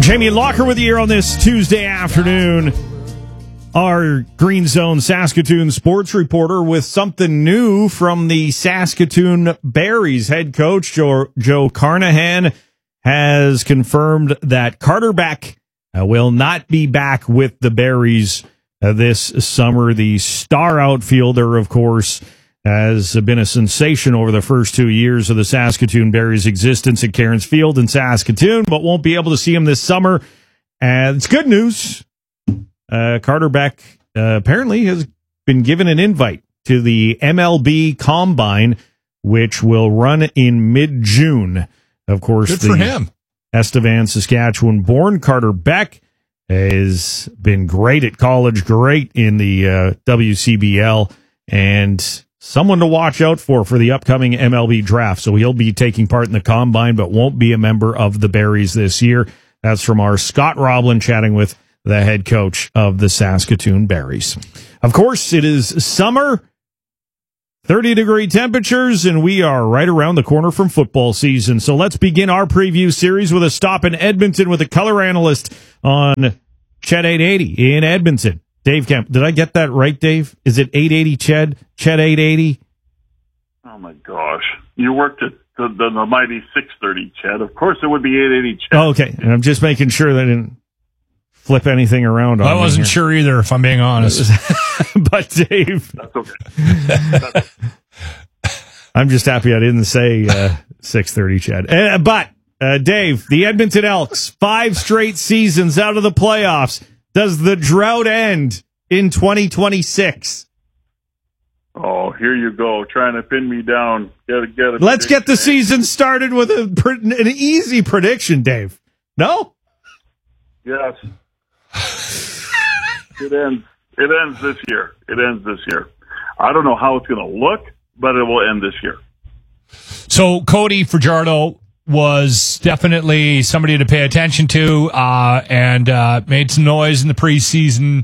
Jamie Locker with you here on this Tuesday afternoon. Our Green Zone Saskatoon sports reporter with something new from the Saskatoon Berries. Head coach Joe Carnahan has confirmed that Carter Beck will not be back with the Berries this summer. The star outfielder, of course, has been a sensation over the first 2 years of the Saskatoon Berries' existence at Cairns Field in Saskatoon, but won't be able to see him this summer. And it's good news. Carter Beck apparently has been given an invite to the MLB Combine, which will run in mid-June. Of course, good for him. Estevan, Saskatchewan-born Carter Beck has been great at college, great in the WCBL, and someone to watch out for the upcoming MLB draft. So he'll be taking part in the Combine, but won't be a member of the Berries this year. That's from our Scott Roblin chatting with the head coach of the Saskatoon Berries. Of course, it is summer, 30-degree temperatures, and we are right around the corner from football season. So let's begin our preview series with a stop in Edmonton with a color analyst on Ched 880 in Edmonton. Dave Kemp. Did I get that right, Dave? Is it 880 Ched? Ched 880? Oh, my gosh. You worked at the mighty 630 Ched. Of course it would be 880 Ched. Oh, okay. And I'm just making sure that I didn't flip anything around on I wasn't sure either, if I'm being honest. But, Dave. That's okay. I'm just happy I didn't say 630 Ched. But, Dave, the Edmonton Elks, 5 straight seasons out of the playoffs. Does the drought end in 2026? Oh, here you go, trying to pin me down. Let's get the season started with an easy prediction, Dave. No? Yes. It ends this year. It ends this year. I don't know how it's going to look, but it will end this year. So Cody Fajardo was definitely somebody to pay attention to, and made some noise in the preseason.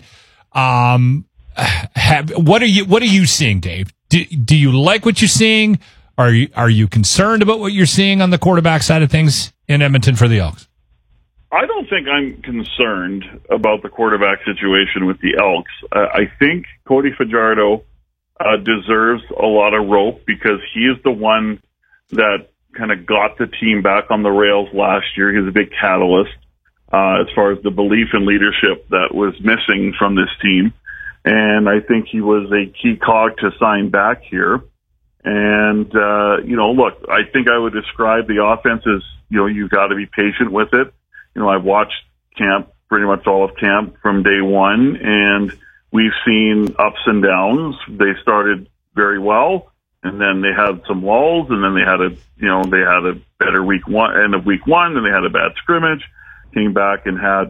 What are you seeing, Dave? Do you like what you're seeing? Are you concerned about what you're seeing on the quarterback side of things in Edmonton for the Elks? I don't think I'm concerned about the quarterback situation with the Elks. I think Cody Fajardo deserves a lot of rope because he is the one that kind of got the team back on the rails last year. He's a big catalyst as far as the belief in leadership that was missing from this team. And I think he was a key cog to sign back here. And, look, I think I would describe the offense as, you've got to be patient with it. I've watched camp, pretty much all of camp from day one, and we've seen ups and downs. They started very well, and then they had some lulls, and then they had a better end of week one, and they had a bad scrimmage, came back and had,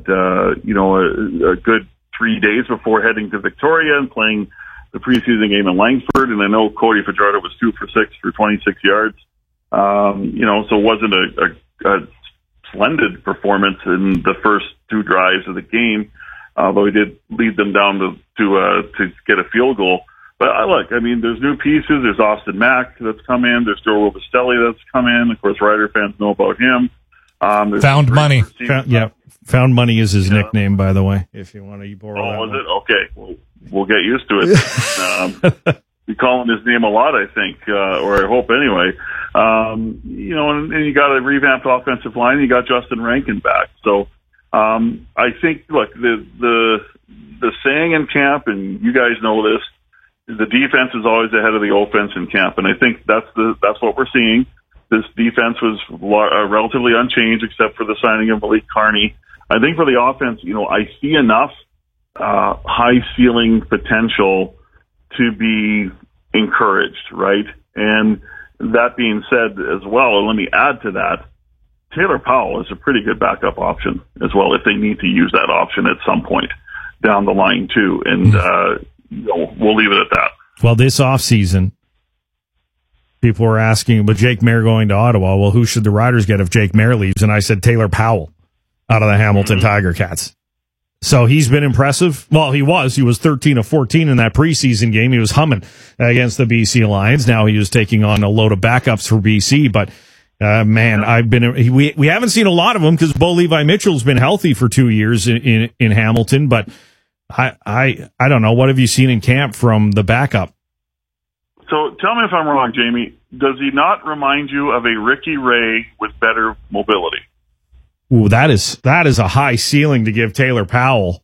a good 3 days before heading to Victoria and playing the preseason game in Langford. And I know Cody Fajardo was 2 for 6 for 26 yards. So it wasn't a splendid performance in the first 2 drives of the game, although he did lead them down to get a field goal. But there's new pieces. There's Austin Mack that's come in. There's Joe Robustelli that's come in. Of course, Rider fans know about him. Found money. Found money is his nickname, by the way, if you want to borrow that. Oh, is it? Okay. Well, we'll get used to it. We call him his name a lot, I think, or I hope anyway. And you got a revamped offensive line. You got Justin Rankin back. So I think, look, the saying in camp, and you guys know this, the defense is always ahead of the offense in camp, and I think that's what we're seeing. This defense was relatively unchanged except for the signing of Malik Carney. I think for the offense, I see enough high ceiling potential to be encouraged, right? And that being said as well, and let me add to that, Taylor Powell is a pretty good backup option as well if they need to use that option at some point down the line too. And we'll leave it at that. Well, this offseason, people were asking, but Jake Maier going to Ottawa, well, who should the Riders get if Jake Maier leaves? And I said Taylor Powell out of the Hamilton Tiger Cats. So he's been impressive. Well, he was 13 of 14 in that preseason game. He was humming against the BC Lions. Now he was taking on a load of backups for BC, but Man, we haven't seen a lot of him because Bo Levi Mitchell's been healthy for 2 years in Hamilton, but I don't know. What have you seen in camp from the backup? So tell me if I'm wrong, Jamie. Does he not remind you of a Ricky Ray with better mobility? Ooh, that is a high ceiling to give Taylor Powell.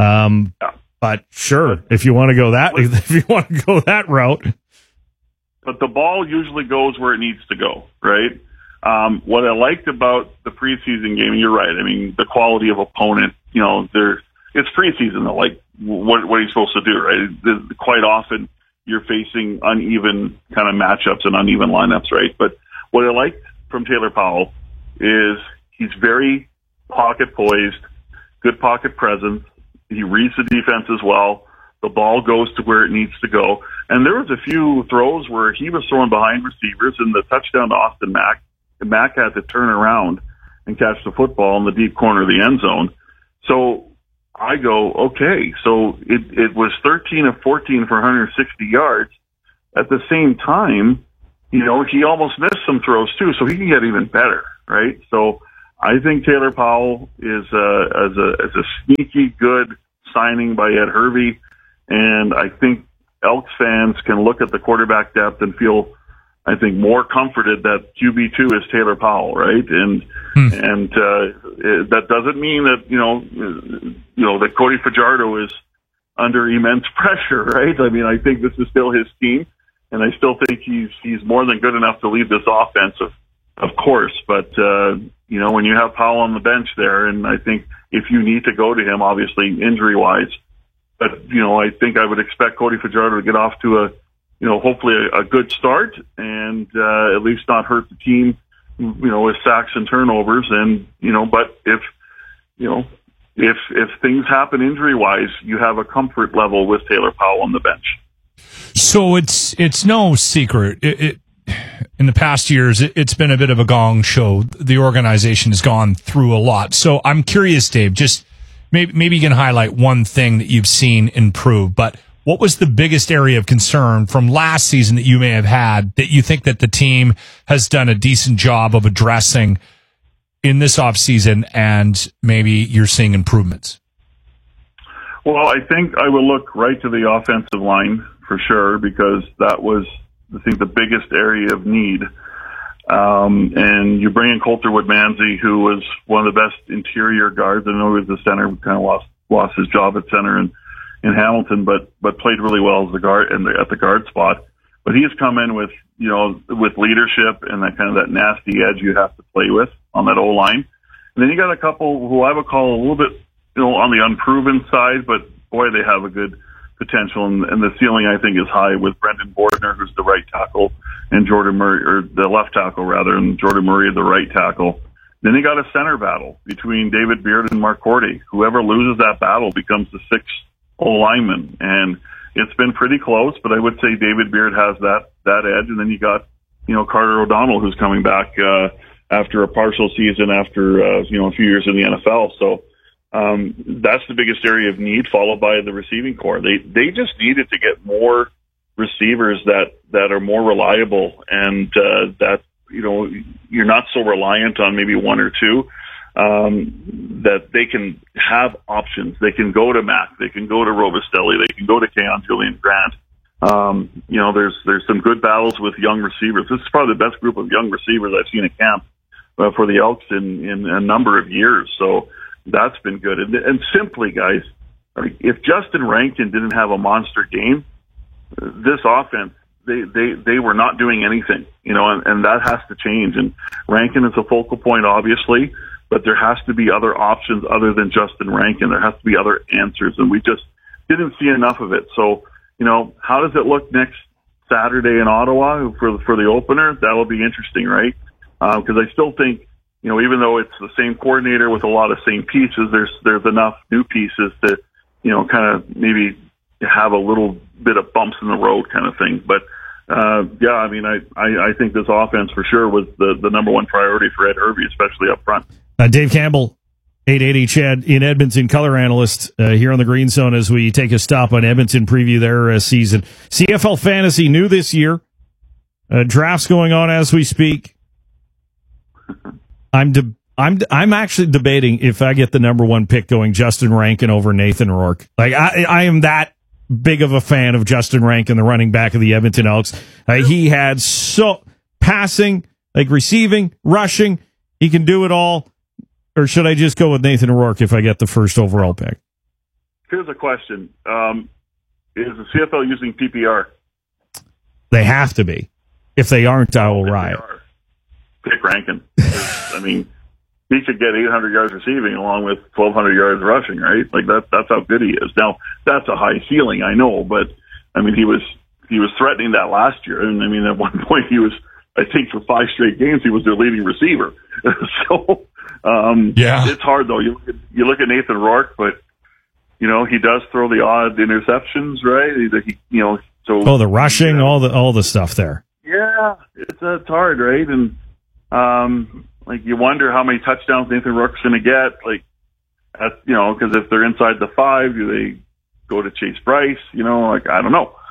But sure, if you want to go that route. But the ball usually goes where it needs to go, right? What I liked about the preseason game, you're right. I mean, the quality of opponent, it's preseason though. Like, what are you supposed to do, right? Quite often you're facing uneven kind of matchups and uneven lineups, right? But what I liked from Taylor Powell is he's very pocket poised, good pocket presence. He reads the defense as well. The ball goes to where it needs to go. And there was a few throws where he was throwing behind receivers, and the touchdown to Austin Mack, and Mack had to turn around and catch the football in the deep corner of the end zone. So I go, okay, so it was 13 of 14 for 160 yards. At the same time, he almost missed some throws too, so he can get even better, right? So I think Taylor Powell is a sneaky good signing by Ed Hervey, and I think Elks fans can look at the quarterback depth and feel, I think, more comforted that QB2 is Taylor Powell, right? And that doesn't mean that that Cody Fajardo is under immense pressure, right? I mean, I think this is still his team, and I still think he's more than good enough to lead this offense, of course. But when you have Powell on the bench there, and I think if you need to go to him, obviously injury wise, but I think I would expect Cody Fajardo to get off to hopefully a good start and at least not hurt the team, with sacks and turnovers. And but if things happen injury wise, you have a comfort level with Taylor Powell on the bench. So it's no secret. In the past years, it's been a bit of a gong show. The organization has gone through a lot. So I'm curious, Dave, just maybe you can highlight one thing that you've seen improve, but what was the biggest area of concern from last season that you may have had that you think that the team has done a decent job of addressing in this offseason, and maybe you're seeing improvements? Well, I think I would look right to the offensive line for sure, because that was, I think, the biggest area of need. And you bring in Colter Woodmansey, who was one of the best interior guards. I know he was the center, kind of lost his job at center in Hamilton, but played really well as the guard and at the guard spot. But he has come in with leadership and that kind of that nasty edge you have to play with on that O line. And then you got a couple who I would call a little bit, on the unproven side, but boy, they have a good potential, and the ceiling I think is high with Brendan Bordner, who's the right tackle, and Jordan Murray, or the left tackle rather, and Jordan Murray the right tackle. Then you got a center battle between David Beard and Mark Cordy. Whoever loses that battle becomes the sixth O-lineman, and it's been pretty close, but I would say David Beard has that edge. And then you got Carter O'Donnell, who's coming back after a partial season after a few years in the NFL. So that's the biggest area of need, followed by the receiving core. They just needed to get more receivers that are more reliable, and that you're not so reliant on maybe one or two, that they can have options. They can go to Mack, they can go to Robistelli, they can go to Keon Julian Grant. There's some good battles with young receivers. This is probably the best group of young receivers I've seen at camp for the Elks in a number of years. So that's been good. And simply, guys, if Justin Rankin didn't have a monster game, this offense, they were not doing anything, and that has to change. And Rankin is a focal point, obviously, but there has to be other options other than Justin Rankin. There has to be other answers, and we just didn't see enough of it. So, how does it look next Saturday in Ottawa for the opener? That'll be interesting, right? Because I still think, even though it's the same coordinator with a lot of same pieces, there's enough new pieces to, kind of maybe have a little bit of bumps in the road kind of thing. But I think this offense for sure was the number one priority for Ed Hervey, especially up front. Dave Campbell, 880 Chad in Edmonton, color analyst here on the Green Zone as we take a stop on Edmonton, preview their season. CFL Fantasy new this year. Drafts going on as we speak. I'm actually debating if I get the number one pick going Justin Rankin over Nathan Rourke. Like I am that big of a fan of Justin Rankin, the running back of the Edmonton Elks. He had so passing, like receiving, rushing. He can do it all. Or should I just go with Nathan Rourke if I get the first overall pick? Here's a question. Is the CFL using PPR? They have to be. If they aren't, I will riot. Pick Rankin. I mean, he could get 800 yards receiving along with 1,200 yards rushing, right? Like that's how good he is. Now, that's a high ceiling, I know, but I mean, he was threatening that last year, and I mean, at one point he was, I think, for 5 straight games, he was their leading receiver. So, it's hard though. You look at Nathan Rourke, but you know he does throw the odd interceptions, right? So the rushing, all the stuff there. Yeah, it's hard, right? And like you wonder how many touchdowns Nathan Rourke's going to get. Like, because if they're inside the 5, do they go to Chase Bryce? Like I don't know.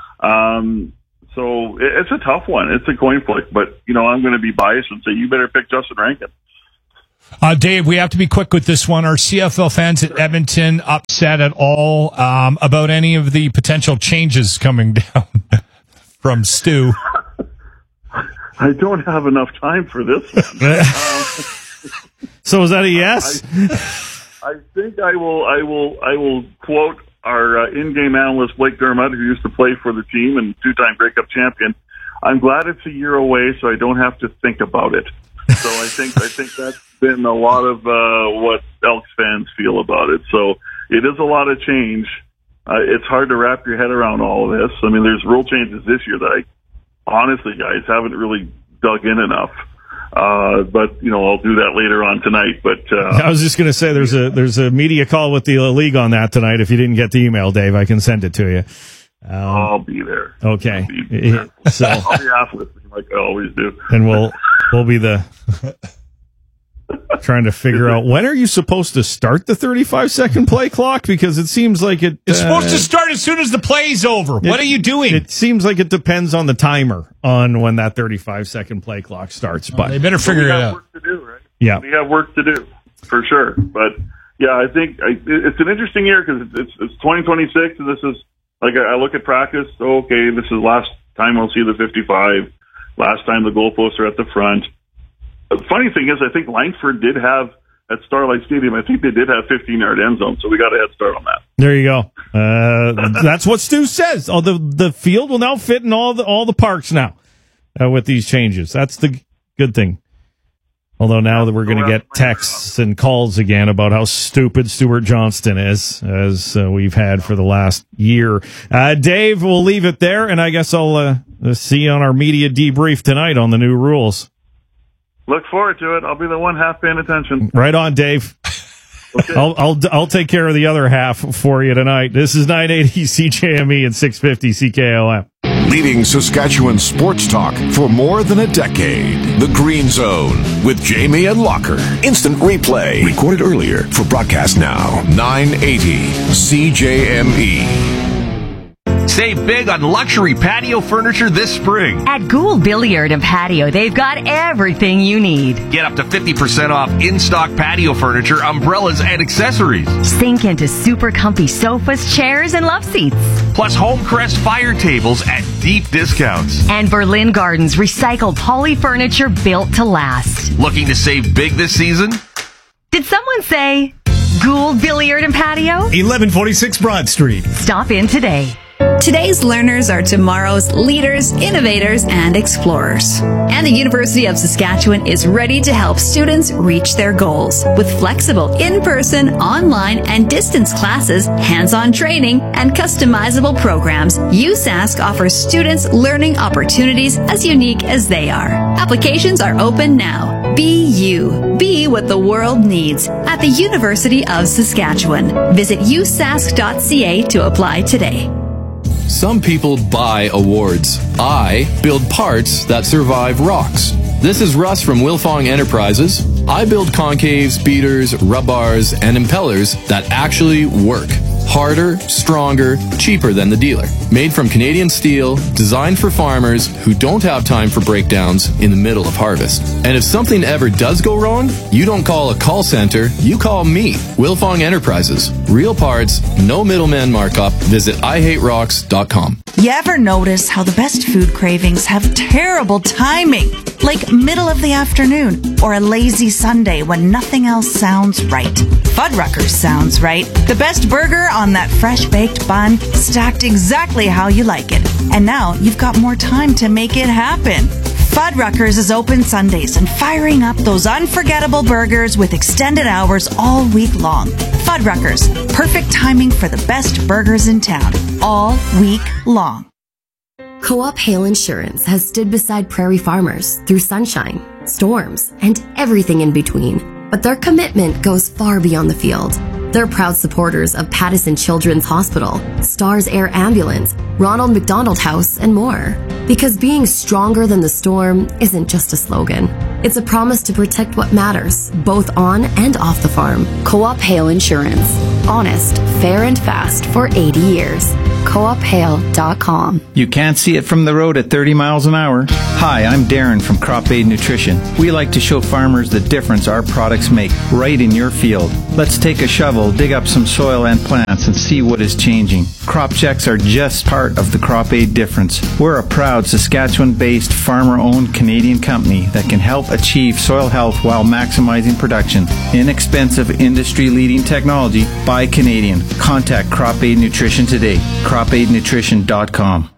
So it's a tough one. It's a coin flip, but I'm going to be biased and say you better pick Justin Rankin. Dave, we have to be quick with this one. Are CFL fans at Edmonton upset at all about any of the potential changes coming down from Stu? I don't have enough time for this one. So is that a yes? I think I will quote our in-game analyst Blake Dermott, who used to play for the team and 2-time Grey Cup champion. I'm glad it's a year away, so I don't have to think about it. So I think that's been a lot of what Elks fans feel about it. So it is a lot of change. It's hard to wrap your head around all of this. I mean, there's rule changes this year that I honestly, guys, haven't really dug in enough. But I'll do that later on tonight. But I was just going to say there's a media call with the league on that tonight. If you didn't get the email, Dave, I can send it to you. I'll be there. Okay. So I'll be half listening like I always do. And we'll be the trying to figure out when are you supposed to start the 35-second play clock, because it seems like it's supposed to start as soon as the play's over. What are you doing? It seems like it depends on the timer on when that 35-second play clock starts. But they better figure it out. Work to do, right? Yeah, we have work to do for sure. But yeah, I think it's an interesting year because it's 2026, and this is like I look at practice. Okay, this is last time we'll see the 55. Last time the goalposts are at the front. The funny thing is, I think Langford did have at Starlight Stadium. I think they did have 15-yard end zone, so we got a head start on that. There you go. That's what Stu says. Oh, the field will now fit in all the parks now with these changes. That's the good thing. Although now that we're going to get texts and calls again about how stupid Stuart Johnston is, as we've had for the last year. Dave, we'll leave it there, and I guess I'll see you on our media debrief tonight on the new rules. Look forward to it. I'll be the one half paying attention. Right on, Dave. Okay. I'll take care of the other half for you tonight. This is 980 CJME and 650 CKOM. Leading Saskatchewan sports talk for more than a decade. The Green Zone with Jamie and Locker. Instant replay. Recorded earlier for broadcast now. 980 CJME. Save big on luxury patio furniture this spring. At Gould Billiard and Patio, they've got everything you need. Get up to 50% off in-stock patio furniture, umbrellas, and accessories. Sink into super comfy sofas, chairs, and love seats. Plus Homecrest fire tables at deep discounts. And Berlin Gardens recycled poly furniture built to last. Looking to save big this season? Did someone say Gould Billiard and Patio? 1146 Broad Street. Stop in today. Today's learners are tomorrow's leaders, innovators, and explorers. And the University of Saskatchewan is ready to help students reach their goals. With flexible in-person, online, and distance classes, hands-on training, and customizable programs, USask offers students learning opportunities as unique as they are. Applications are open now. Be you. Be what the world needs at the University of Saskatchewan. Visit usask.ca to apply today. Some people buy awards. I build parts that survive rocks. This is Russ from Wilfong Enterprises. I build concaves, beaters, rub bars, and impellers that actually work. Harder, stronger, cheaper than the dealer. Made from Canadian steel, designed for farmers who don't have time for breakdowns in the middle of harvest. And if something ever does go wrong, you don't call a call center, you call me, Wilfong Enterprises. Real parts, no middleman markup. Visit IHateRocks.com. You ever notice how the best food cravings have terrible timing? Like middle of the afternoon or a lazy Sunday when nothing else sounds right. Fuddruckers sounds right. The best burger on that fresh baked bun, stacked exactly how you like it. And now you've got more time to make it happen. Fuddruckers is open Sundays and firing up those unforgettable burgers with extended hours all week long. Fuddruckers, perfect timing for the best burgers in town, all week long. Co-op Hail Insurance has stood beside prairie farmers through sunshine, storms, and everything in between. But their commitment goes far beyond the field. They're proud supporters of Pattison Children's Hospital, Stars Air Ambulance, Ronald McDonald House, and more. Because being stronger than the storm isn't just a slogan. It's a promise to protect what matters, both on and off the farm. Co-op Hail Insurance. Honest, fair, and fast for 80 years. CoopHail.com. You can't see it from the road at 30 miles an hour. Hi, I'm Darren from Crop Aid Nutrition. We like to show farmers the difference our products make right in your field. Let's take a shovel, dig up some soil and plants, and see what is changing. Crop checks are just part of the Crop Aid difference. We're a proud Saskatchewan-based, farmer-owned Canadian company that can help achieve soil health while maximizing production. Inexpensive, industry-leading technology by Canadian. Contact Crop Aid Nutrition today. CropAidNutrition.com.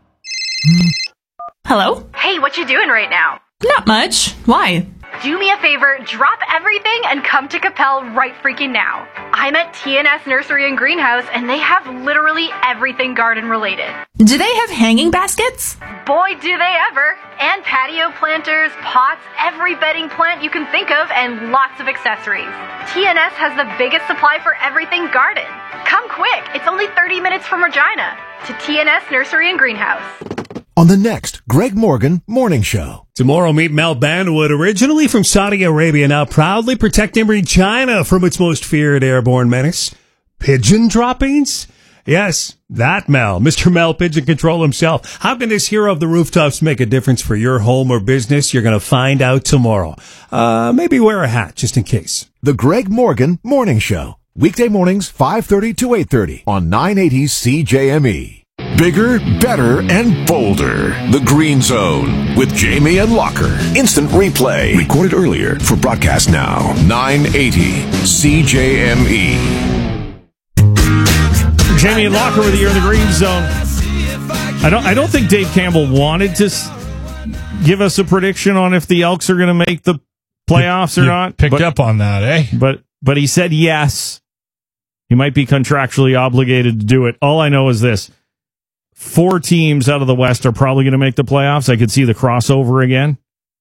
Hello? Hey, what you doing right now? Not much. Why? Do me a favor, drop everything and come to Capel right freaking now. I'm at TNS Nursery and Greenhouse and they have literally everything garden related. Do they have hanging baskets? Boy, do they ever. And patio planters, pots, every bedding plant you can think of, and lots of accessories. TNS has the biggest supply for everything garden. Come quick, it's only 30 minutes from Regina. To TNS Nursery and Greenhouse. On the next Greg Morgan Morning Show. Tomorrow, meet Mel Banwood, originally from Saudi Arabia, now proudly protecting Regina from its most feared airborne menace, pigeon droppings. Yes, that Mel, Mr. Mel Pigeon Control himself. How can this hero of the rooftops make a difference for your home or business? You're going to find out tomorrow. Maybe wear a hat just in case. The Greg Morgan Morning Show. Weekday mornings, 5:30 to 8:30 on 980 CJME. Bigger, better, and bolder. The Green Zone with Jamie and Locker. Instant replay. Recorded earlier for broadcast now. 980 CJME. Jamie and Locker with you in the Green Zone. I don't think Dave Campbell wanted to give us a prediction on if the Elks are going to make the playoffs or not. Picked up on that, eh? But he said yes. He might be contractually obligated to do it. All I know is this. 4 teams out of the West are probably going to make the playoffs. I could see the crossover again.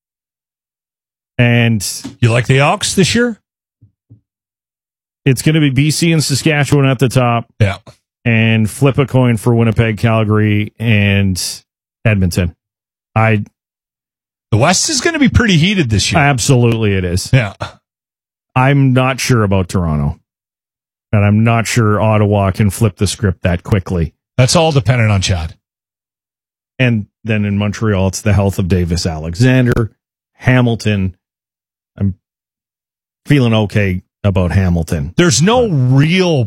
And you like the Elks this year? It's going to be BC and Saskatchewan at the top. Yeah. And flip a coin for Winnipeg, Calgary, and Edmonton. The West is going to be pretty heated this year. Absolutely it is. Yeah. I'm not sure about Toronto. And I'm not sure Ottawa can flip the script that quickly. That's all dependent on Chad. And then in Montreal, it's the health of Davis Alexander, Hamilton. I'm feeling okay about Hamilton. There's no real,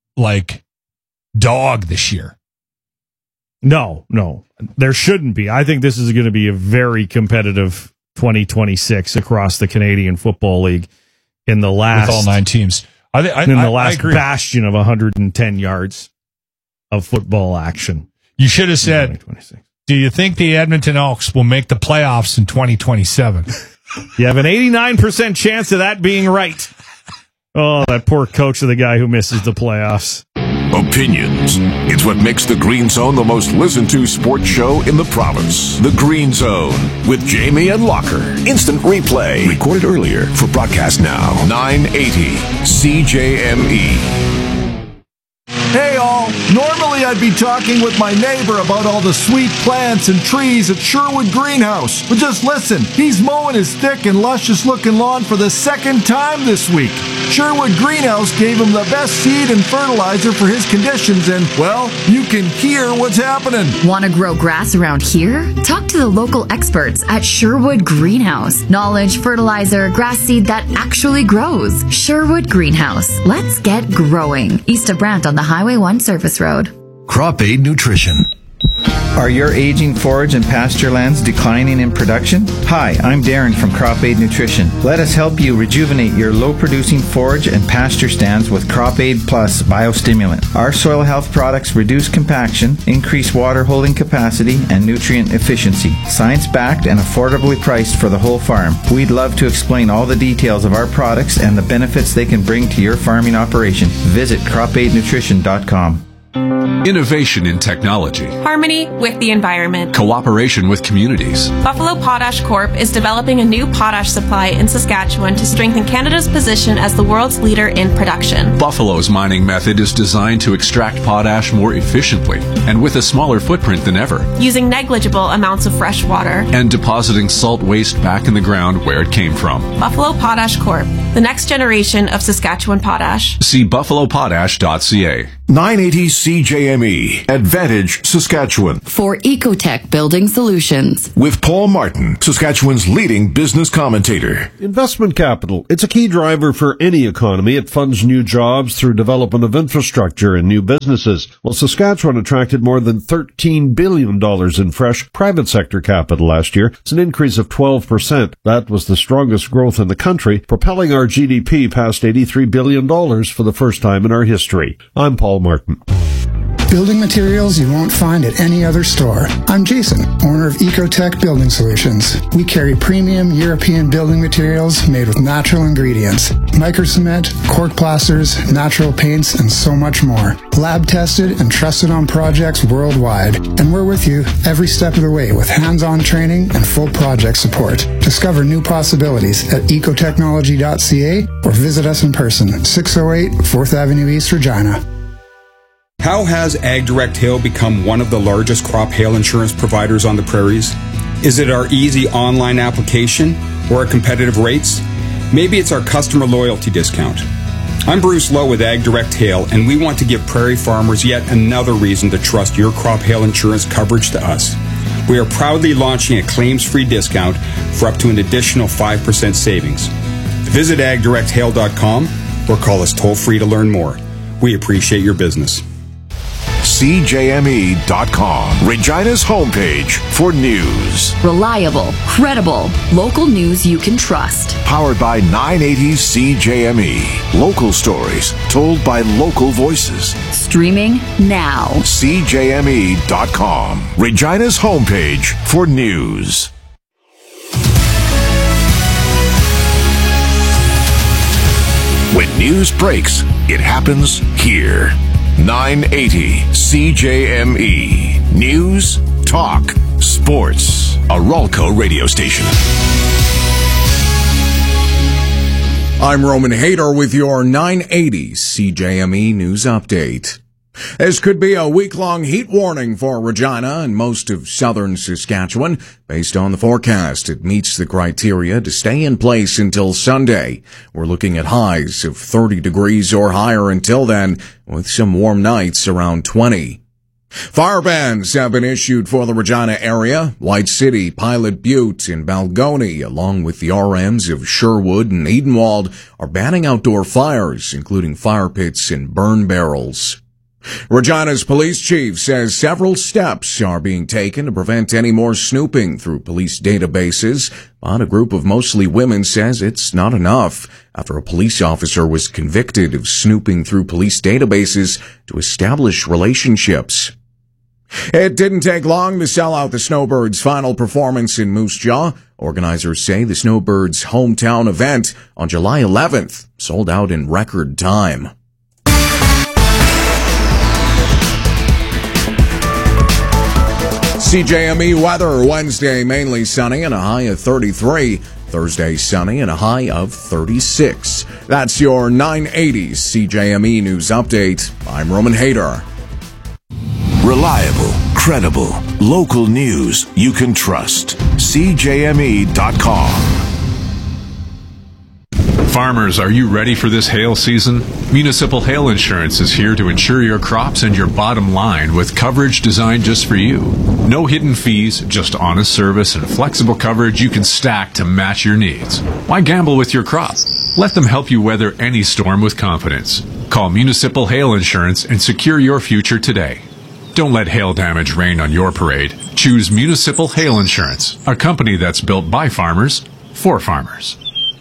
dog this year. No. There shouldn't be. I think this is going to be a very competitive 2026 across the Canadian Football League in the last... With all 9 teams. The last bastion of 110 yards of football action. You should have said, do you think the Edmonton Elks will make the playoffs in 2027? You have an 89% chance of that being right. Oh, that poor coach of the guy who misses the playoffs. Opinions. It's what makes the Green Zone the most listened to sports show in the province. The Green Zone with Jamie and Locker. Instant replay. Recorded earlier for broadcast now. 980 CJME. Hey all, normally Usually I'd be talking with my neighbor about all the sweet plants and trees at Sherwood Greenhouse. But just listen, he's mowing his thick and luscious-looking lawn for the second time this week. Sherwood Greenhouse gave him the best seed and fertilizer for his conditions, and, well, you can hear what's happening. Want to grow grass around here? Talk to the local experts at Sherwood Greenhouse. Knowledge, fertilizer, grass seed that actually grows. Sherwood Greenhouse. Let's get growing. East of Brant on the Highway 1 Service Road. Crop Aid Nutrition. Are your aging forage and pasture lands declining in production? Hi, I'm Darren from Crop Aid Nutrition. Let us help you rejuvenate your low-producing forage and pasture stands with Crop Aid Plus Biostimulant. Our soil health products reduce compaction, increase water holding capacity, and nutrient efficiency. Science-backed and affordably priced for the whole farm. We'd love to explain all the details of our products and the benefits they can bring to your farming operation. Visit cropaidnutrition.com. Innovation in technology. Harmony with the environment. Cooperation with communities. Buffalo Potash Corp. is developing a new potash supply in Saskatchewan to strengthen Canada's position as the world's leader in production. Buffalo's mining method is designed to extract potash more efficiently and with a smaller footprint than ever. Using negligible amounts of fresh water. And depositing salt waste back in the ground where it came from. Buffalo Potash Corp. The next generation of Saskatchewan potash. See buffalopotash.ca. 980 CJME, Advantage, Saskatchewan. For Ecotech Building Solutions. With Paul Martin, Saskatchewan's leading business commentator. Investment capital. It's a key driver for any economy. It funds new jobs through development of infrastructure and new businesses. Well, Saskatchewan attracted more than $13 billion in fresh private sector capital last year. It's an increase of 12%. That was the strongest growth in the country, propelling our GDP past $83 billion for the first time in our history. I'm Paul Martin. Building materials you won't find at any other store. I'm Jason, owner of Ecotech Building Solutions. We carry premium European building materials made with natural ingredients. Microcement, cork plasters, natural paints, and so much more. Lab tested and trusted on projects worldwide. And we're with you every step of the way with hands-on training and full project support. Discover new possibilities at ecotechnology.ca or visit us in person, 608 4th Avenue East, Regina. How has AgDirect Hail become one of the largest crop hail insurance providers on the prairies? Is it our easy online application or our competitive rates? Maybe it's our customer loyalty discount. I'm Bruce Lowe with AgDirect Hail, and we want to give prairie farmers yet another reason to trust your crop hail insurance coverage to us. We are proudly launching a claims-free discount for up to an additional 5% savings. Visit agdirecthail.com or call us toll-free to learn more. We appreciate your business. CJME.com, Regina's homepage for news. Reliable, credible, local news you can trust. Powered by 980 CJME. Local stories told by local voices. Streaming now. CJME.com, Regina's homepage for news. When news breaks, it happens here. 980 CJME. News, talk, sports. A Ralco radio station. I'm Roman Hader with your 980 CJME News Update. This could be a week-long heat warning for Regina and most of southern Saskatchewan. Based on the forecast, it meets the criteria to stay in place until Sunday. We're looking at highs of 30 degrees or higher until then, with some warm nights around 20. Fire bans have been issued for the Regina area. White City, Pilot Butte, and Balgony, along with the RMs of Sherwood and Edenwald, are banning outdoor fires, including fire pits and burn barrels. Regina's police chief says several steps are being taken to prevent any more snooping through police databases, but a group of mostly women says it's not enough after a police officer was convicted of snooping through police databases to establish relationships. It didn't take long to sell out the Snowbirds' final performance in Moose Jaw. Organizers say the Snowbirds' hometown event on July 11th sold out in record time. CJME weather, Wednesday mainly sunny and a high of 33. Thursday sunny and a high of 36. That's your 980 CJME News Update. I'm Roman Hader. Reliable, credible, local news you can trust. CJME.com. Farmers, are you ready for this hail season? Municipal Hail Insurance is here to insure your crops and your bottom line with coverage designed just for you. No hidden fees, just honest service and flexible coverage you can stack to match your needs. Why gamble with your crop? Let them help you weather any storm with confidence. Call Municipal Hail Insurance and secure your future today. Don't let hail damage rain on your parade. Choose Municipal Hail Insurance, a company that's built by farmers for farmers.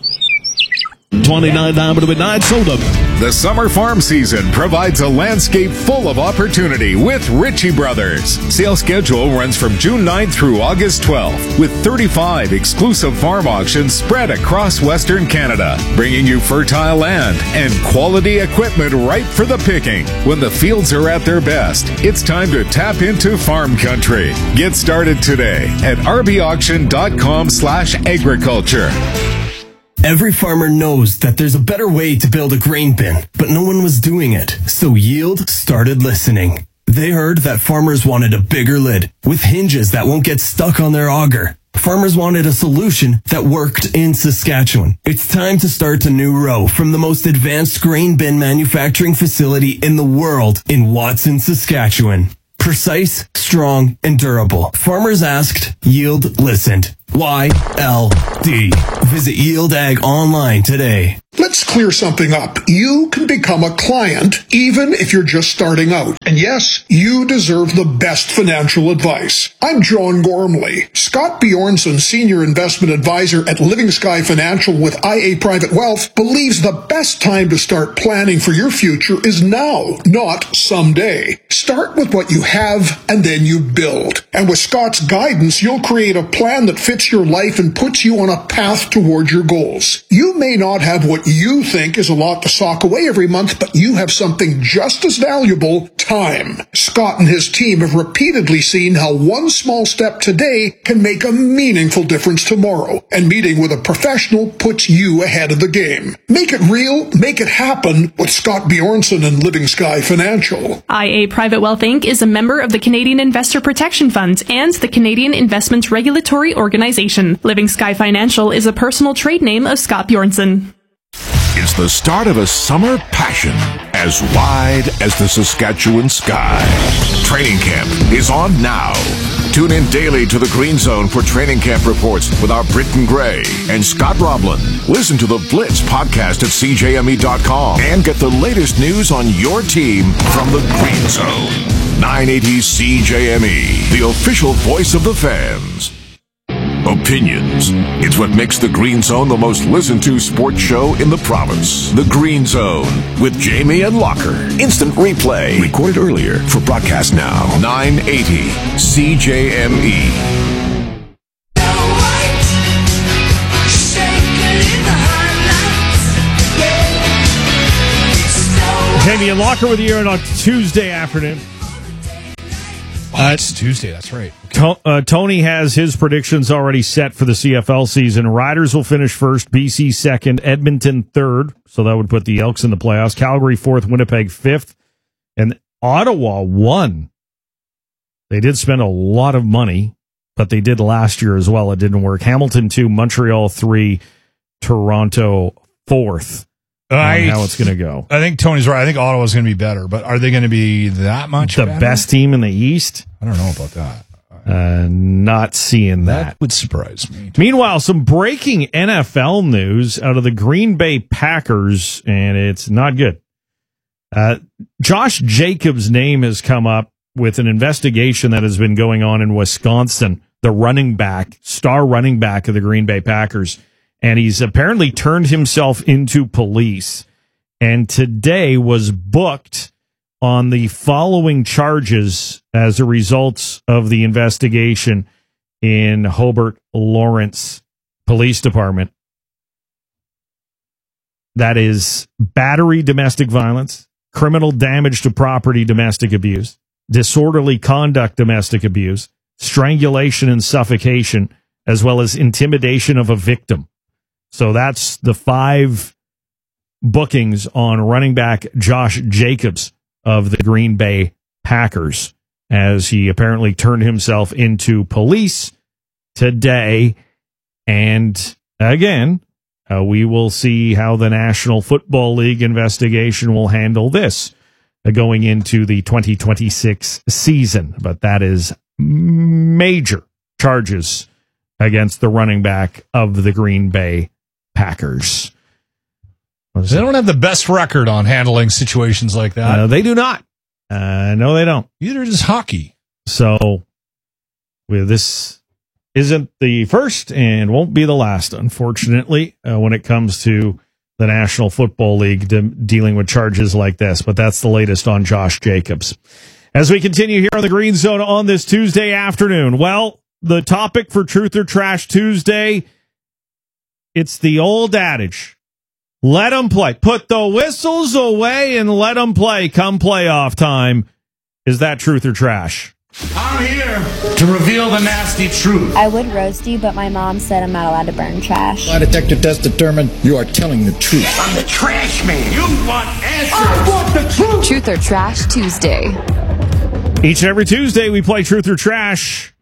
$29 to midnight soda. The summer farm season provides a landscape full of opportunity with Ritchie Brothers. Sale schedule runs from June 9th through August 12th, with 35 exclusive farm auctions spread across Western Canada, bringing you fertile land and quality equipment ripe for the picking. When the fields are at their best, it's time to tap into farm country. Get started today at rbauction.com/agriculture. Every farmer knows that there's a better way to build a grain bin, but no one was doing it. So Yield started listening. They heard that farmers wanted a bigger lid with hinges that won't get stuck on their auger. Farmers wanted a solution that worked in Saskatchewan. It's time to start a new row from the most advanced grain bin manufacturing facility in the world in Watson, Saskatchewan. Precise, strong, and durable. Farmers asked, Yield listened. YLD. Visit Yield Ag online today. Let's clear something up. You can become a client even if you're just starting out. And yes, you deserve the best financial advice. I'm John Gormley. Scott Bjornson, Senior Investment Advisor at Living Sky Financial with IA Private Wealth, believes the best time to start planning for your future is now, not someday. Start with what you have and then you build. And with Scott's guidance, you'll create a plan that fits your life and puts you on a path towards your goals. You may not have what you think is a lot to sock away every month, but you have something just as valuable, time. Scott and his team have repeatedly seen how one small step today can make a meaningful difference tomorrow, and meeting with a professional puts you ahead of the game. Make it real, make it happen with Scott Bjornson and Living Sky Financial. IA Private Wealth Inc. is a member of the Canadian Investor Protection Fund and the Canadian Investments Regulatory Organization. Living Sky Financial is a personal trade name of Scott Bjornson. It's the start of a summer passion as wide as the Saskatchewan sky. Training camp is on now. Tune in daily to the Green Zone for training camp reports with our Britton Gray and Scott Roblin. Listen to the Blitz podcast at CJME.com and get the latest news on your team from the Green Zone. 980 CJME, the official voice of the fans. Opinions. It's what makes the Green Zone the most listened to sports show in the province. The Green Zone with Jamie and Locker. Instant replay. Recorded earlier for broadcast now. 980 CJME. Jamie and Locker with you on a Tuesday afternoon. It's Tuesday, that's right. Tony has his predictions already set for the CFL season. Riders will finish first, BC second, Edmonton third, so that would put the Elks in the playoffs. Calgary fourth, Winnipeg fifth, and Ottawa won. They did spend a lot of money, but they did last year as well. It didn't work. Hamilton 2, Montreal 3, Toronto 4th. How it's going to go. I think Tony's right. I think Ottawa's going to be better, but are they going to be that much the better? Best team in the East? I don't know about that. Not seeing that. That would surprise me. Meanwhile, some breaking NFL news out of the Green Bay Packers, and it's not good. Josh Jacobs' name has come up with an investigation that has been going on in Wisconsin, the star running back of the Green Bay Packers. And he's apparently turned himself into police, and today was booked on the following charges as a result of the investigation in Hobart Lawrence Police Department. That is battery, domestic violence, criminal damage to property, domestic abuse, disorderly conduct, domestic abuse, strangulation and suffocation, as well as intimidation of a victim. So that's the 5 bookings on running back Josh Jacobs of the Green Bay Packers. as he apparently turned himself into police today. And again, we will see how the National Football League investigation will handle this going into the 2026 season. But that is major charges against the running back of the Green Bay Packers. They don't have the best record on handling situations like that. They do not. No, they don't. Neither does hockey. So this isn't the first and won't be the last, unfortunately, when it comes to the National Football League dealing with charges like this. But that's the latest on Josh Jacobs. As we continue here on the Green Zone on this Tuesday afternoon, well, the topic for Truth or Trash Tuesday, it's the old adage. Let them play. Put the whistles away and let them play come playoff time. Is that truth or trash? I'm here to reveal the nasty truth. I would roast you, but my mom said I'm not allowed to burn trash. My detector test determined you are telling the truth. I'm the trash man. You want answers. I want the truth. Truth or Trash Tuesday. Each and every Tuesday, we play Truth or Trash.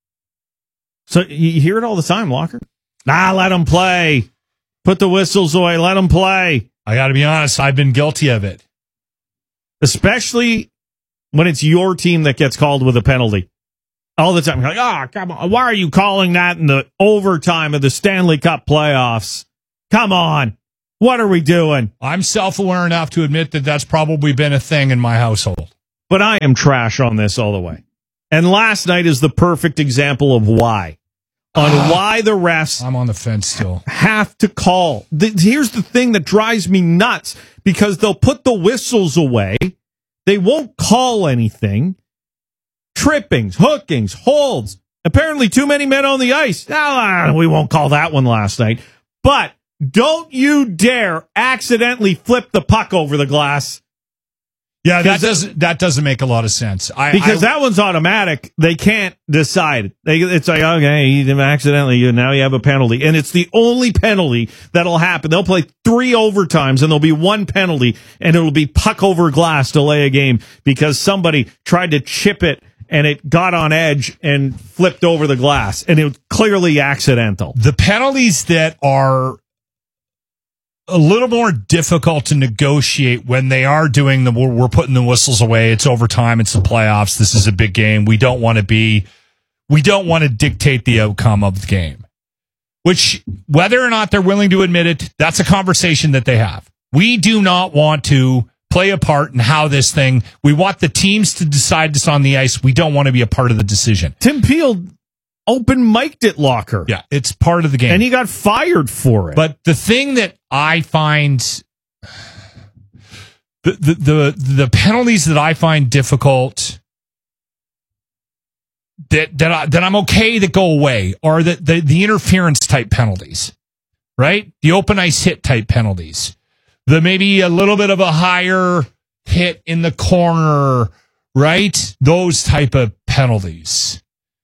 So you hear it all the time, Locker. Let them play. Put the whistles away. Let them play. I got to be honest. I've been guilty of it. Especially when it's your team that gets called with a penalty. All the time. You're like, come on. Why are you calling that in the overtime of the Stanley Cup playoffs? Come on. What are we doing? I'm self-aware enough to admit that that's probably been a thing in my household. But I am trash on this all the way. And last night is the perfect example of why. Why the refs I'm on the fence still have to call. Here's the thing that drives me nuts, because they'll put the whistles away. They won't call anything. Trippings, hookings, holds. Apparently too many men on the ice. We won't call that one last night. But don't you dare accidentally flip the puck over the glass. Yeah, that doesn't make a lot of sense. Because that one's automatic. They can't decide. It's like, okay, you accidentally, now you have a penalty. And it's the only penalty that'll happen. They'll play 3 overtimes and there'll be 1 penalty, and it'll be puck over glass to lay a game because somebody tried to chip it and it got on edge and flipped over the glass, and it was clearly accidental. The penalties that are a little more difficult to negotiate when they are doing we're putting the whistles away. It's overtime. It's the playoffs. This is a big game. We don't want to dictate the outcome of the game, which whether or not they're willing to admit it, that's a conversation that they have. We do not want to play a part in how this thing, we want the teams to decide this on the ice. We don't want to be a part of the decision. Tim Peel open mic'd it, Locker. Yeah, it's part of the game. And he got fired for it. But the thing that I find the penalties that I find difficult that I'm okay that go away are the interference type penalties. Right? The open ice hit type penalties. The maybe a little bit of a higher hit in the corner, right? Those type of penalties.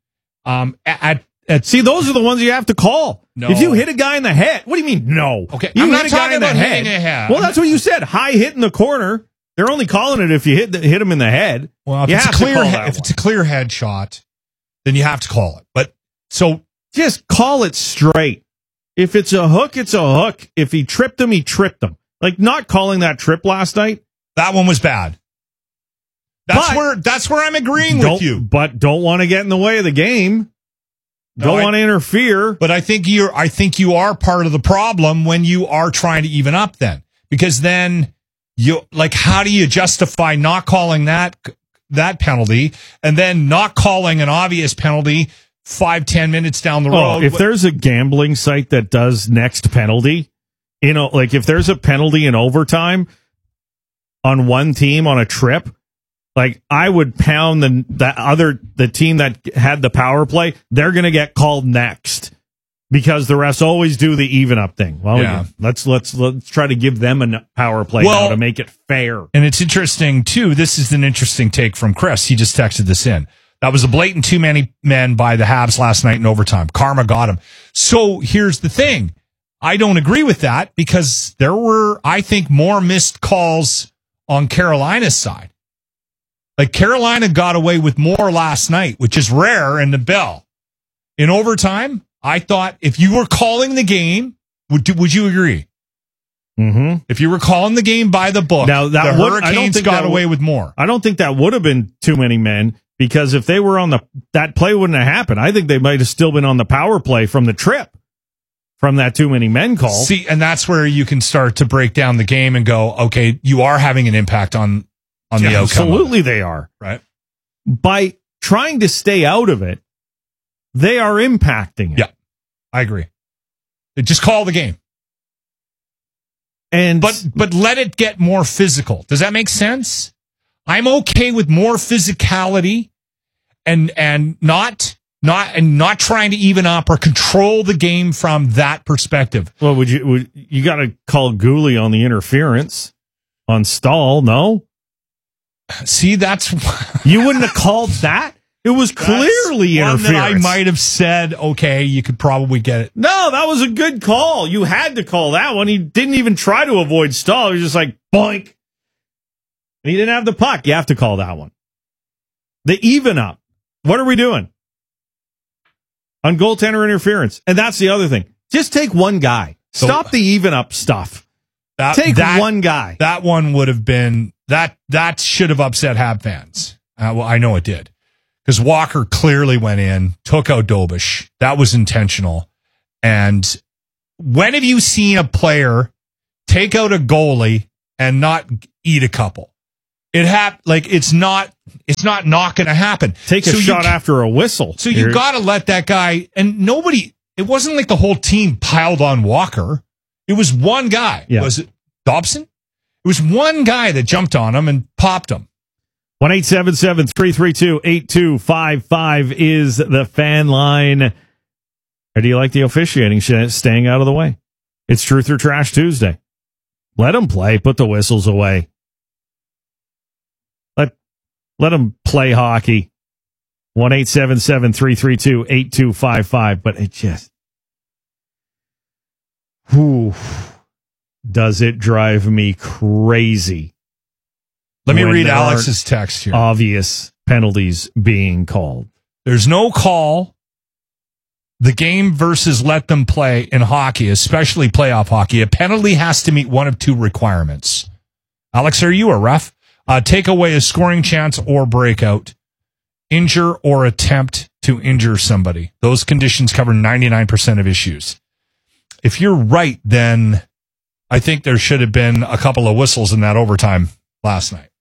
See, those are the ones you have to call. No. If you hit a guy in the head, what do you mean, no? Okay, you I'm hit not a guy talking in the about head. hitting a head. Well, that's what you said. High hit in the corner. They're only calling it if you hit him in the head. Well, if it's a clear head shot, then you have to call it. But so just call it straight. If it's a hook, it's a hook. If he tripped him, he tripped him. Like not calling that trip last night. That one was bad. That's where I'm agreeing with you. But don't want to get in the way of the game. Don't want to interfere. But I think you are part of the problem when you are trying to even up then. Because then how do you justify not calling that penalty and then not calling an obvious penalty 5-10 minutes down the road? If there's a gambling site that does next penalty, like if there's a penalty in overtime on one team on a trip, like I would pound the team that had the power play. They're going to get called next because the refs always do the even up thing. Well, yeah. Let's try to give them a power play now to make it fair. And it's interesting too. This is an interesting take from Chris. He just texted this in. That was a blatant too many men by the Habs last night in overtime. Karma got him. So here's the thing. I don't agree with that because there were, I think, more missed calls on Carolina's side. Like Carolina got away with more last night, which is rare in the Bell. In overtime, I thought if you were calling the game, would you agree? Mm-hmm. If you were calling the game by the book, now, the Hurricanes got away with more. I don't think that would have been too many men, because if they were on that play wouldn't have happened. I think they might have still been on the power play from the trip, from that too many men call. See, and that's where you can start to break down the game and go, okay, you are having an impact on the outcome. Absolutely they are. Right. By trying to stay out of it, they are impacting it. Yeah, I agree. Just call the game. But let it get more physical. Does that make sense? I'm okay with more physicality and not trying to even up or control the game from that perspective. Well, you got to call Gooley on the interference on Stahl? No. See, that's you wouldn't have called that. It was clearly interference. That I might have said, okay, you could probably get it. No, that was a good call. You had to call that one. He didn't even try to avoid Stahl. He was just like, boink. And he didn't have the puck. You have to call that one. The even up. What are we doing? On goaltender interference. And that's the other thing. Just take one guy. Stop the even up stuff. Take one guy. That one would have been, that should have upset Hab fans. Well, I know it did. Because Walker clearly went in, took out Dobish. That was intentional. And when have you seen a player take out a goalie and not eat a couple? It's not going to happen. Take a shot after a whistle. So you got to let that guy, and nobody, it wasn't like the whole team piled on Walker. It was one guy. Yeah. Was it Dobson? It was one guy that jumped on him and popped him. 1-877-332-8255 is the fan line. Or do you like the officiating staying out of the way? It's Truth or Trash Tuesday. Let them play. Put the whistles away. Let them play hockey. 1-877-332-8255. But it just... does it drive me crazy. Let me read Alex's text here. Obvious penalties being called. There's no call. The game versus let them play in hockey, especially playoff hockey. A penalty has to meet one of two requirements. Alex, are you a ref? Take away a scoring chance or breakout. Injure or attempt to injure somebody. Those conditions cover 99% of issues. If you're right, then I think there should have been a couple of whistles in that overtime last night.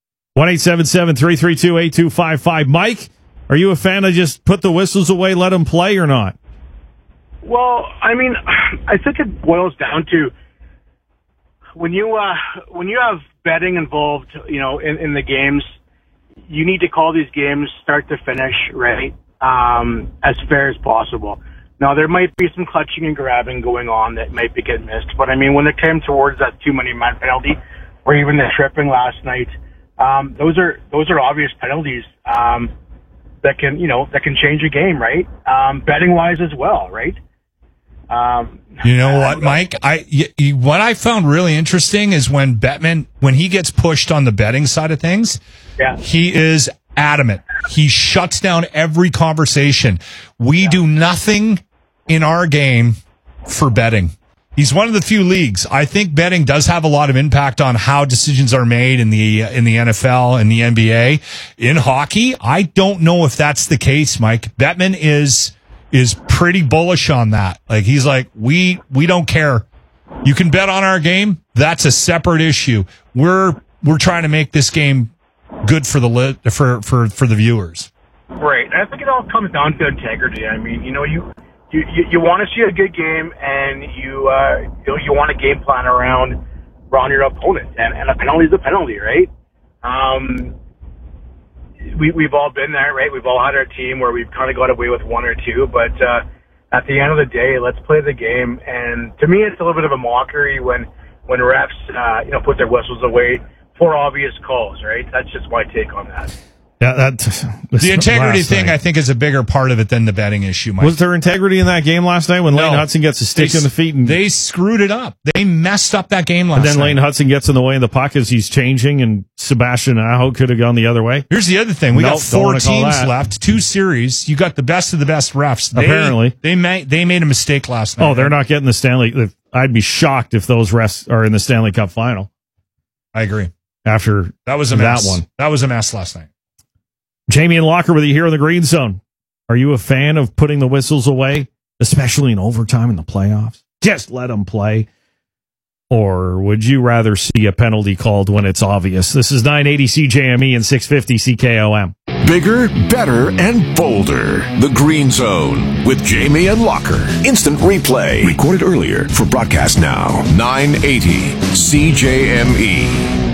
1-877-332-8255. Mike, are you a fan of just put the whistles away, let them play, or not? Well, I mean, I think it boils down to when you have betting involved, in the games, you need to call these games start to finish, right, as fair as possible. Now, there might be some clutching and grabbing going on that might be getting missed, but I mean, when it came towards that too many man penalty, or even the tripping last night, those are obvious penalties that can change a game, right? Betting wise as well, right? You know what, Mike? What I found really interesting is when Bettman, when he gets pushed on the betting side of things, he is adamant. He shuts down every conversation. We do nothing in our game for betting. He's one of the few leagues. I think betting does have a lot of impact on how decisions are made in the NFL and the NBA. In hockey, I don't know if that's the case, Mike. Bettman is pretty bullish on that. Like, he's like, we don't care. You can bet on our game. That's a separate issue. We're trying to make this game good for the for the viewers. Right. I think it all comes down to integrity. I mean, you want to see a good game, and you want a game plan around your opponent, and a penalty is a penalty, right? We've all been there, right? We've all had our team where we've kind of got away with one or two, but at the end of the day, let's play the game. And to me, it's a little bit of a mockery when refs put their whistles away for obvious calls, right? That's just my take on that. Yeah, the integrity thing, I think, is a bigger part of it than the betting issue, Mike. Was there integrity in that game last night when Lane Hudson gets a stick in the feet? And they screwed it up. They messed up that game last night. And then Lane Hudson gets in the way of the puck as he's changing and Sebastian Aho could have gone the other way. Here's the other thing. We got Nope, 4 don't wanna call teams that. left, 2 series. You got the best of the best refs. Apparently. They made a mistake last night. Oh, they're not getting the Stanley. I'd be shocked if those refs are in the Stanley Cup final. I agree. After That was a mess. that one. That was a mess last night. Jamie and Locker with you here in the Green Zone. Are you a fan of putting the whistles away, especially in overtime in the playoffs? Just let them play. Or would you rather see a penalty called when it's obvious? This is 980 CJME and 650 CKOM. Bigger, better, and bolder. The Green Zone with Jamie and Locker. Instant replay. Recorded earlier for broadcast now. 980 CJME.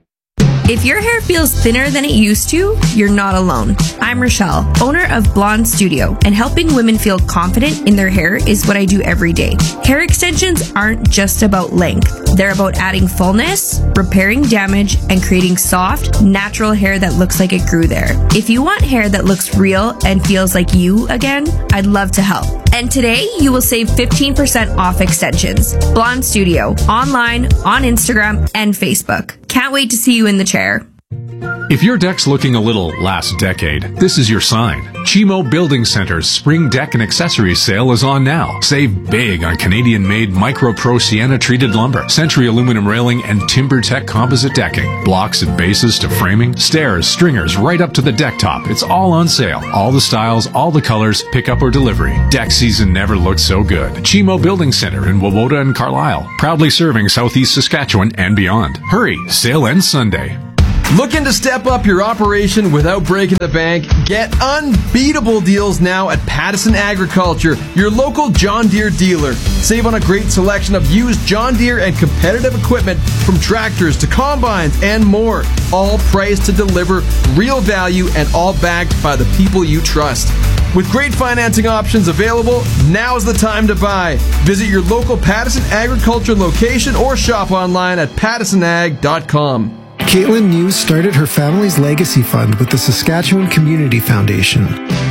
If your hair feels thinner than it used to, you're not alone. I'm Rochelle, owner of Blonde Studio, and helping women feel confident in their hair is what I do every day. Hair extensions aren't just about length. They're about adding fullness, repairing damage, and creating soft, natural hair that looks like it grew there. If you want hair that looks real and feels like you again, I'd love to help. And today, you will save 15% off extensions. Blonde Studio, online, on Instagram, and Facebook. Can't wait to see you in the chair. If your deck's looking a little last decade, this is your sign. Chimo Building Center's Spring Deck and Accessories sale is on now. Save big on Canadian-made Micro Pro Sienna treated lumber, Century aluminum railing, and TimberTech composite decking. Blocks and bases to framing, stairs, stringers, right up to the deck top. It's all on sale. All the styles, all the colors, pickup or delivery. Deck season never looked so good. Chimo Building Center in Wawota and Carlisle. Proudly serving Southeast Saskatchewan and beyond. Hurry, sale ends Sunday. Looking to step up your operation without breaking the bank? Get unbeatable deals now at Pattison Agriculture, your local John Deere dealer. Save on a great selection of used John Deere and competitive equipment from tractors to combines and more. All priced to deliver real value and all backed by the people you trust. With great financing options available, now's the time to buy. Visit your local Pattison Agriculture location or shop online at pattisonag.com. Caitlin News started her family's legacy fund with the Saskatchewan Community Foundation.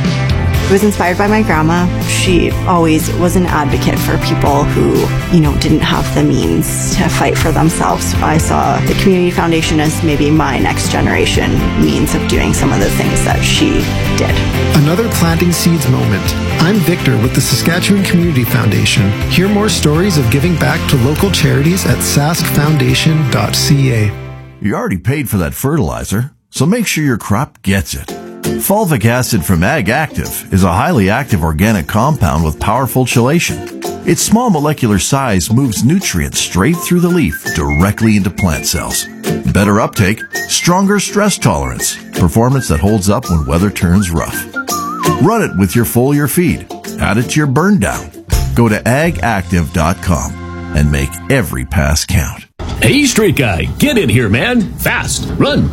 I was inspired by my grandma. She always was an advocate for people who, didn't have the means to fight for themselves. I saw the Community Foundation as maybe my next generation means of doing some of the things that she did. Another planting seeds moment. I'm Victor with the Saskatchewan Community Foundation. Hear more stories of giving back to local charities at saskfoundation.ca. You already paid for that fertilizer, so make sure your crop gets it. Fulvic acid from Ag Active is a highly active organic compound with powerful chelation. Its small molecular size moves nutrients straight through the leaf directly into plant cells. Better uptake, stronger stress tolerance, performance that holds up when weather turns rough. Run it with your foliar feed. Add it to your burn down. Go to agactive.com and make every pass count. Hey, straight guy, get in here, man. Fast. Run.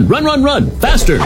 Faster.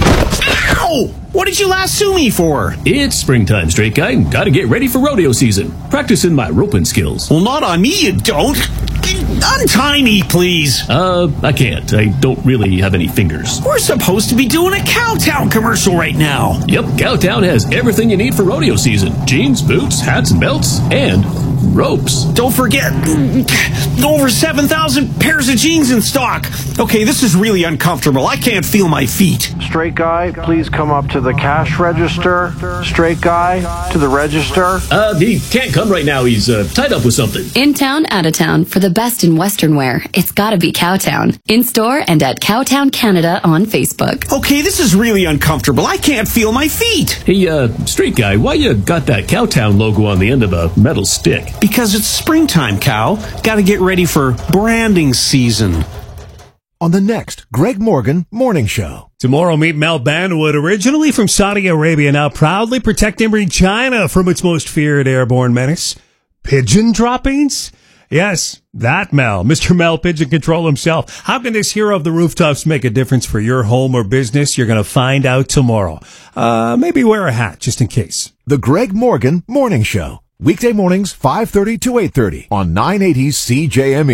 Ow! What did you lasso me for? It's springtime, straight guy. Gotta get ready for rodeo season. Practicing my roping skills. Well, not on me, you don't. Untie me, please. I can't. I don't really have any fingers. We're supposed to be doing a Cowtown commercial right now. Yep, Cowtown has everything you need for rodeo season. Jeans, boots, hats and belts, and ropes. Don't forget, over 7,000 pairs of jeans in stock. Okay, this is really uncomfortable. I can't feel my feet. Straight guy, please come up to the cash register. Straight guy, to the register. He can't come right now. He's tied up with something. In town, out of town, for the best in Western wear, it's gotta be Cowtown. In store and at Cowtown Canada on Facebook. Okay, this is really uncomfortable. I can't feel my feet. Hey, straight guy, why you got that Cowtown logo on the end of a metal stick? Because it's springtime, Cow. Gotta get ready for branding season. On the next Greg Morgan Morning Show. Tomorrow, meet Mel Banwood, originally from Saudi Arabia, now proudly protecting Regina from its most feared airborne menace, pigeon droppings. Yes, that Mel, Mr. Mel Pigeon Control himself. How can this hero of the rooftops make a difference for your home or business? You're going to find out tomorrow. Maybe wear a hat just in case. The Greg Morgan Morning Show. Weekday mornings, 5:30 to 8:30 on 980 CJME.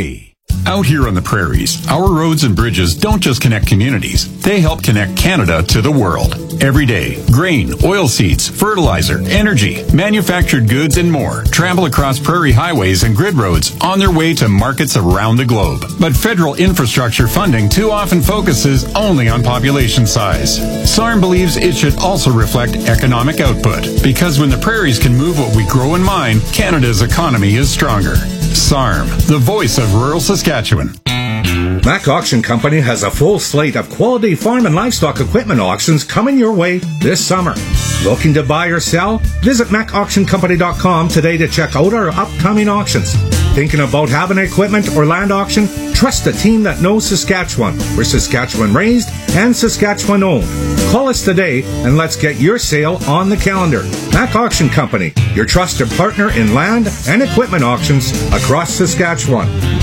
Out here on the prairies, our roads and bridges don't just connect communities, they help connect Canada to the world. Every day, grain, oilseeds, fertilizer, energy, manufactured goods, and more travel across prairie highways and grid roads on their way to markets around the globe. But federal infrastructure funding too often focuses only on population size. SARM believes it should also reflect economic output, because when the prairies can move what we grow and mine, Canada's economy is stronger. SARM, the voice of rural Saskatchewan. Mac Auction Company has a full slate of quality farm and livestock equipment auctions coming your way this summer. Looking to buy or sell? Visit MacAuctionCompany.com today to check out our upcoming auctions. Thinking about having an equipment or land auction? Trust a team that knows Saskatchewan. We're Saskatchewan raised and Saskatchewan owned. Call us today and let's get your sale on the calendar. Mac Auction Company, your trusted partner in land and equipment auctions across Saskatchewan.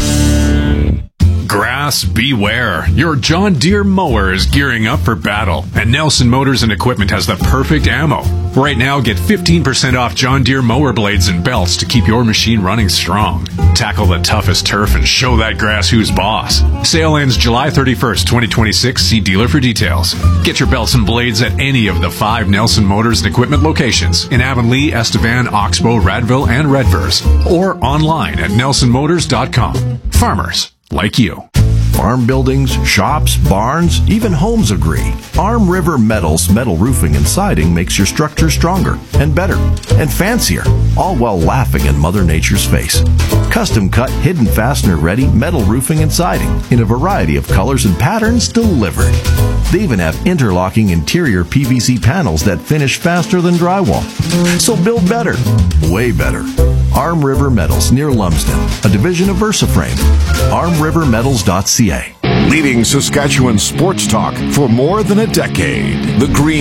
Grass beware. Your John Deere mower is gearing up for battle, and Nelson Motors and Equipment has the perfect ammo. Right now, get 15% off John Deere mower blades and belts to keep your machine running strong. Tackle the toughest turf and show that grass who's boss. Sale ends July 31st, 2026. See dealer for details. Get your belts and blades at any of the 5 Nelson Motors and Equipment locations in Avonlea, Estevan, Oxbow, Radville, and Redvers, or online at nelsonmotors.com. Farmers like you. Farm buildings, shops, barns, even homes agree. Arm River Metals metal roofing and siding makes your structure stronger and better and fancier, all while laughing in Mother Nature's face. Custom cut, hidden fastener ready metal roofing and siding in a variety of colors and patterns delivered. They even have interlocking interior PVC panels that finish faster than drywall. So build better, way better. Arm River Metals near Lumsden, a division of VersaFrame. ArmRiverMetals.ca. Leading Saskatchewan sports talk for more than a decade. The Green